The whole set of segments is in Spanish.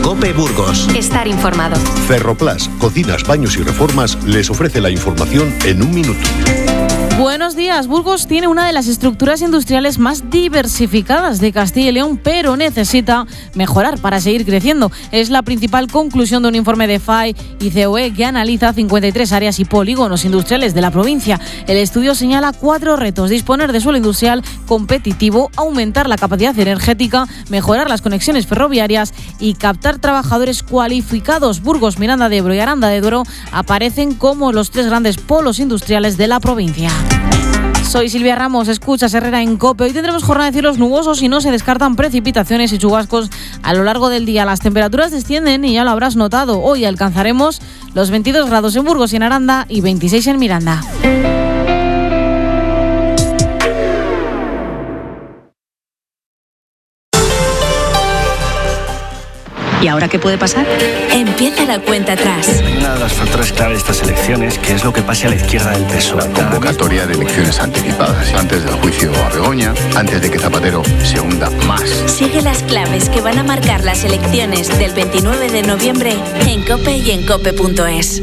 COPE Burgos. Estar informado. Ferroplas, cocinas, baños y reformas les ofrece la información en un minuto. Buenos días. Burgos tiene una de las estructuras industriales más diversificadas de Castilla y León, pero necesita mejorar para seguir creciendo. Es la principal conclusión de un informe de FAI y COE que analiza 53 áreas y polígonos industriales de la provincia. El estudio señala 4 retos: disponer de suelo industrial competitivo, aumentar la capacidad energética, mejorar las conexiones ferroviarias y captar trabajadores cualificados. Burgos, Miranda de Ebro y Aranda de Duero aparecen como los 3 grandes polos industriales de la provincia. Soy Silvia Ramos, escuchas Herrera en COPE. Hoy tendremos jornada de cielos nubosos y no se descartan precipitaciones y chubascos a lo largo del día. Las temperaturas descienden y ya lo habrás notado. Hoy alcanzaremos los 22 grados en Burgos y en Aranda y 26 en Miranda. ¿Y ahora qué puede pasar? Empieza la cuenta atrás. Una de las factores clave de estas elecciones, que es lo que pase a la izquierda del PSOE. La convocatoria de elecciones anticipadas, antes del juicio a Begoña, antes de que Zapatero se hunda más. Sigue las claves que van a marcar las elecciones del 29 de noviembre en COPE y en COPE.es.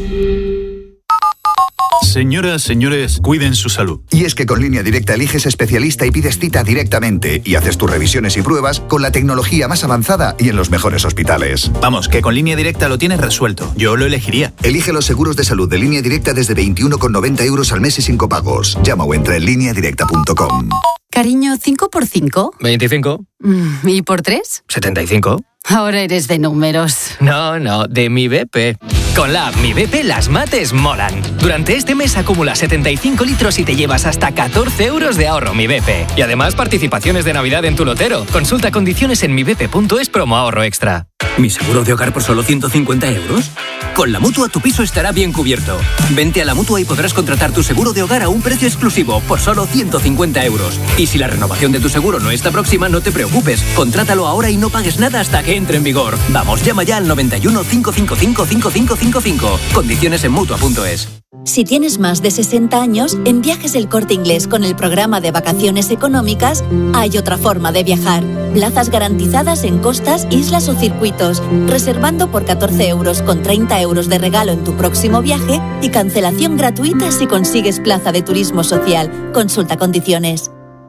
Señoras, señores, cuiden su salud. Y es que con Línea Directa eliges especialista y pides cita directamente y haces tus revisiones y pruebas con la tecnología más avanzada y en los mejores hospitales. Vamos, que con Línea Directa lo tienes resuelto. Yo lo elegiría. Elige los seguros de salud de Línea Directa desde 21,90 € al mes y sin copagos. Llama o entra en lineadirecta.com. Cariño, ¿5 por 5? 25. ¿Y por 3? 75. Ahora eres de números. No, de Mi BP. Con la app Mi BP las mates molan. Durante este mes acumula 75 litros y te llevas hasta 14 € de ahorro Mi BP. Y además participaciones de Navidad en tu lotero. Consulta condiciones en mibp.es promo ahorro extra. ¿Mi seguro de hogar por solo 150 €? Con la Mutua tu piso estará bien cubierto. Vente a la Mutua y podrás contratar tu seguro de hogar a un precio exclusivo por solo 150 €. Y si la renovación de tu seguro no está próxima, no te preocupes. Contrátalo ahora y no pagues nada hasta que entre en vigor. Vamos, llama ya al 91 555 5555. Condiciones en Mutua.es. Si tienes más de 60 años, en Viajes El Corte Inglés con el programa de vacaciones económicas hay otra forma de viajar. Plazas garantizadas en costas, islas o circuitos, reservando por 14 € con 30 € de regalo en tu próximo viaje y cancelación gratuita si consigues plaza de turismo social. Consulta condiciones.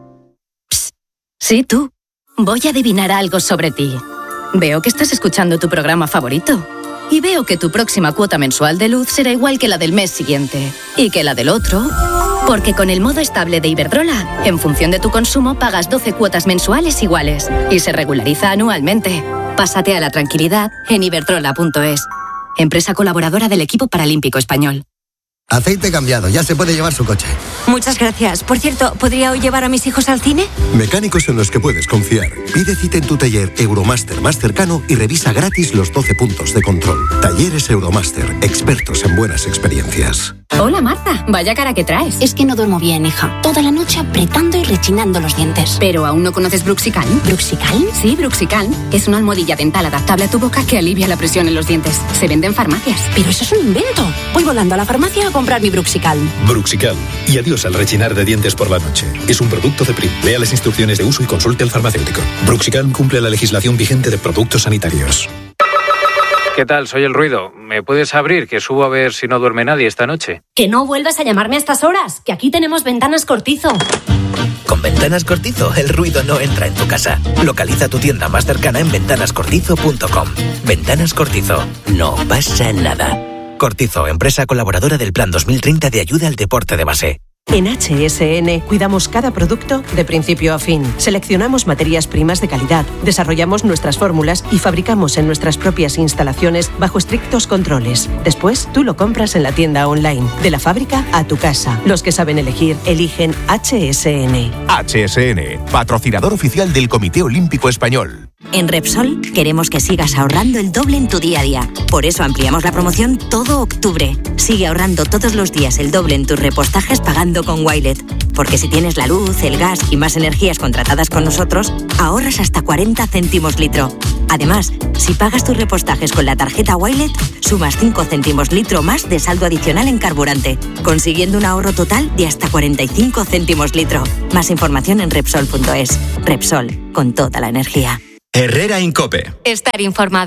Psst. Sí, tú. Voy a adivinar algo sobre ti. Veo que estás escuchando tu programa favorito. Y veo que tu próxima cuota mensual de luz será igual que la del mes siguiente. Y que la del otro. Porque con el modo estable de Iberdrola, en función de tu consumo, pagas 12 cuotas mensuales iguales. Y se regulariza anualmente. Pásate a la tranquilidad en iberdrola.es. Empresa colaboradora del equipo paralímpico español. Aceite cambiado, ya se puede llevar su coche. Muchas gracias. Por cierto, ¿podría hoy llevar a mis hijos al cine? Mecánicos en los que puedes confiar. Pide cita en tu taller Euromaster más cercano y revisa gratis los 12 puntos de control. Talleres Euromaster, expertos en buenas experiencias. Hola Marta, vaya cara que traes. Es que no duermo bien, hija. Toda la noche apretando y rechinando los dientes. ¿Pero aún no conoces Bruxicalm? ¿Bruxicalm? Sí, Bruxicalm. Es una almohadilla dental adaptable a tu boca que alivia la presión en los dientes. Se vende en farmacias. Pero eso es un invento. Voy volando a la farmacia a comprar mi Bruxicalm. Bruxicalm. Y adiós al rechinar de dientes por la noche. Es un producto de Prim. Lea las instrucciones de uso y consulte al farmacéutico. Bruxicalm cumple la legislación vigente de productos sanitarios. ¿Qué tal? Soy El Ruido. ¿Me puedes abrir? Que subo a ver si no duerme nadie esta noche. Que no vuelvas a llamarme a estas horas, que aquí tenemos Ventanas Cortizo. Con Ventanas Cortizo, el ruido no entra en tu casa. Localiza tu tienda más cercana en ventanascortizo.com. Ventanas Cortizo. No pasa nada. Cortizo, empresa colaboradora del Plan 2030 de ayuda al deporte de base. En HSN cuidamos cada producto de principio a fin. Seleccionamos materias primas de calidad, desarrollamos nuestras fórmulas y fabricamos en nuestras propias instalaciones bajo estrictos controles. Después, tú lo compras en la tienda online, de la fábrica a tu casa. Los que saben elegir, eligen HSN. HSN, patrocinador oficial del Comité Olímpico Español. En Repsol queremos que sigas ahorrando el doble en tu día a día. Por eso ampliamos la promoción todo octubre. Sigue ahorrando todos los días el doble en tus repostajes pagando con Wilet. Porque si tienes la luz, el gas y más energías contratadas con nosotros, ahorras hasta 40 céntimos litro. Además, si pagas tus repostajes con la tarjeta Wilet, sumas 5 céntimos litro más de saldo adicional en carburante, consiguiendo un ahorro total de hasta 45 céntimos litro. Más información en Repsol.es. Repsol, con toda la energía. Herrera en COPE. Estar informado.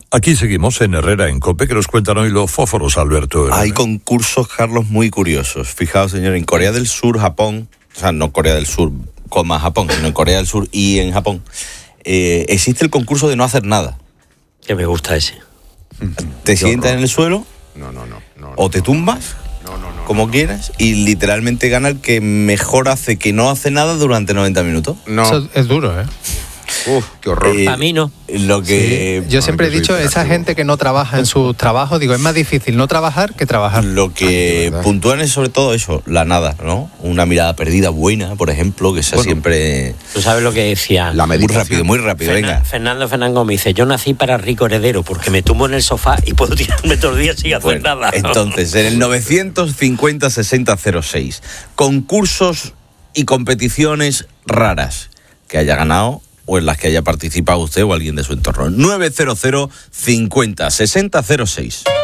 Aquí seguimos en Herrera en COPE, que nos cuentan hoy los fósforos, Alberto. Hay concursos, Carlos, muy curiosos. Fijaos, señor, en Corea del Sur, Japón, o sea, no Corea del Sur, Japón, sino en Corea del Sur y en Japón, existe el concurso de no hacer nada. Que me gusta ese. Te sientas en el suelo, o te tumbas, como quieras, y literalmente gana el que mejor hace que no hace nada durante 90 minutos. Eso es duro, ¿eh? Qué horror. A mí no. Lo que yo siempre he dicho, esa gente que no trabaja en su trabajo, digo, es más difícil no trabajar que trabajar. Lo que puntúan es sobre todo eso, la nada, ¿no? Una mirada perdida buena, por ejemplo, que sea siempre... ¿Tú sabes lo que decía? Muy rápido, venga. Fernando me dice, yo nací para rico heredero, porque me tumbo en el sofá y puedo tirarme todos los días sin hacer nada. Entonces, en el 950-6006, concursos y competiciones raras que haya ganado o en las que haya participado usted o alguien de su entorno. 900 50 60 06.